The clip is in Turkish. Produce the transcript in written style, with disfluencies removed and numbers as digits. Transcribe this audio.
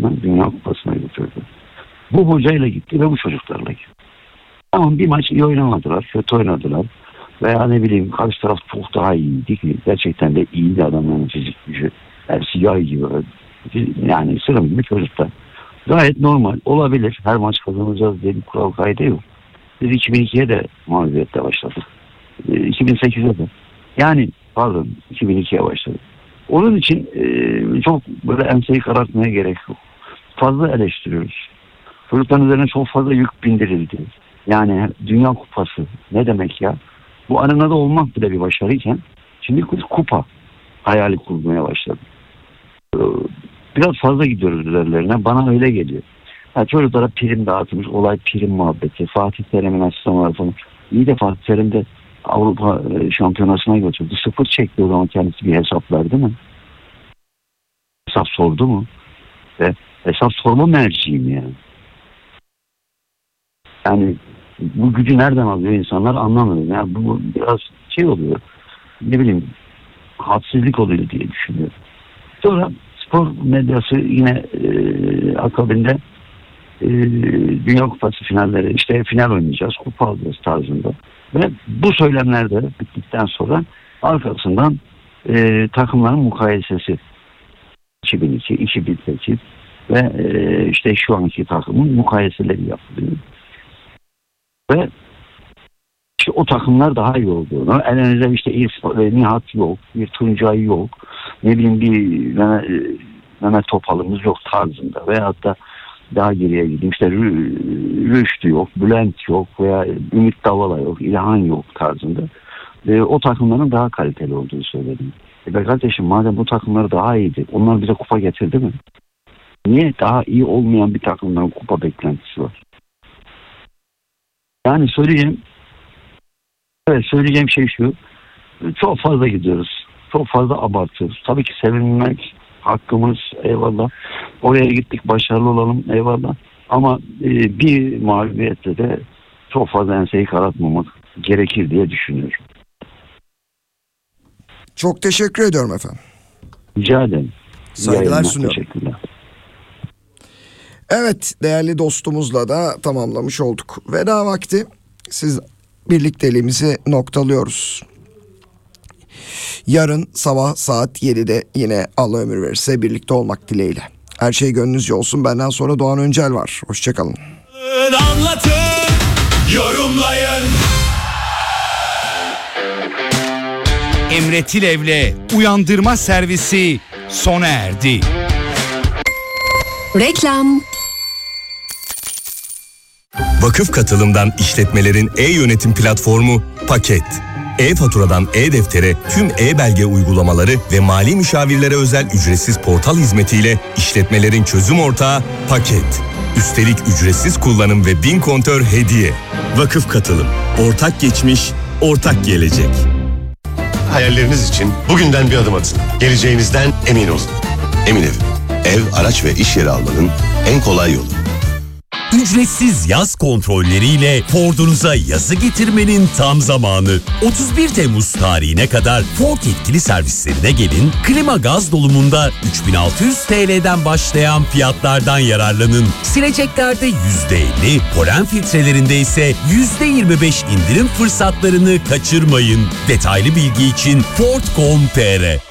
takımını Dünya Kupası'na götürdü. Bu hocayla gitti ve bu çocuklarla gitti. Tamam, bir maç iyi oynamadılar, kötü oynadılar. Veya ne bileyim karşı taraf çok daha iyiydi ki gerçekten de iyiydi adamların fizik gücü. Hepsi yay gibi. Yani sırım gibi çocuklar. Gayet normal olabilir. Her maç kazanacağız diye bir kural kaydı yok. Biz 2002'ye de mağlubiyetle başladık. 2008'e de. Yani pardon 2002'ye başladık. Onun için çok böyle enseyi karartmaya gerek yok. Fazla eleştiriyoruz. Çocukların üzerine çok fazla yük bindirildi. Yani Dünya Kupası ne demek ya? Bu arenada olmak bile bir başarıyken şimdi kupa hayali kurmaya başladı. Biraz fazla gidiyoruz üzerlerine. Bana öyle geliyor. Yani çocuklara prim dağıtılmış. Olay prim muhabbeti. Fatih Terim'in açıklamaları falan. İyi de Fatih Terim de Avrupa Şampiyonası'na götürdü. 0 çekti o zaman kendisi, bir hesap verdi mi? Hesap sordu mu? Ve hesap sorma merciğim yani. Yani bu gücü nereden alıyor insanlar anlamıyorum. Yani bu biraz şey oluyor. Ne bileyim hadsizlik oluyor diye düşünüyorum. Sonra spor medyası yine akabinde Dünya Kupası finalleri, işte final oynayacağız, kupa alacağız tarzında. Ve bu söylemler de bittikten sonra arkasından takımların mukayesesi 2002, 2008 ve işte şu anki takımın mukayeseleri yapılıyor. Ve işte o takımlar daha iyi olduğunu, elinizde işte Nihat yok, bir Tuncay yok, ne bileyim bir Mehmet Topal'ımız yok tarzında, veyahut da daha geriye gideyim işte Rüştü yok, Bülent yok veya Ümit Davala yok, İlhan yok tarzında. O takımların daha kaliteli olduğunu söyledim. Be kardeşim, madem bu takımları daha iyiydi, onlar bize kupa getirdi mi? Niye daha iyi olmayan bir takımdan kupa beklentisi var? Yani söyleyeceğim şey şu. Çok fazla gidiyoruz. Çok fazla abartıyoruz. Tabii ki sevinmek hakkımız, eyvallah. Oraya gittik, başarılı olalım, eyvallah. Ama bir mağlubiyetle de çok fazla enseyi karartmamak gerekir diye düşünüyorum. Çok teşekkür ediyorum efendim. Rica ederim. Saygılar sunuyorum. Teşekkürler. Evet, değerli dostumuzla da tamamlamış olduk. Veda vakti. Siz birlikteliğimizi noktalıyoruz. Yarın sabah saat 7'de yine Allah ömür verirse birlikte olmak dileğiyle. Her şey gönlünüzce olsun. Benden sonra Doğan Öncel var. Hoşçakalın. Anlatın, yorumlayın. Emre Tilev'le Uyandırma Servisi sona erdi. Reklam. Vakıf Katılım'dan işletmelerin e-yönetim platformu Paket. E-faturadan e-deftere tüm e-belge uygulamaları ve mali müşavirlere özel ücretsiz portal hizmetiyle işletmelerin çözüm ortağı Paket. Üstelik ücretsiz kullanım ve 1000 kontör hediye. Vakıf Katılım. Ortak geçmiş, ortak gelecek. Hayalleriniz için bugünden bir adım atın. Geleceğinizden emin olun. Emin Ev, araç ve iş yeri almanın en kolay yolu. Ücretsiz yaz kontrolleriyle Ford'unuza yazı getirmenin tam zamanı. 31 Temmuz tarihine kadar Ford yetkili servislerine gelin, klima gaz dolumunda 3600 TL'den başlayan fiyatlardan yararlanın. Sileceklerde %50, polen filtrelerinde ise %25 indirim fırsatlarını kaçırmayın. Detaylı bilgi için Ford.com.tr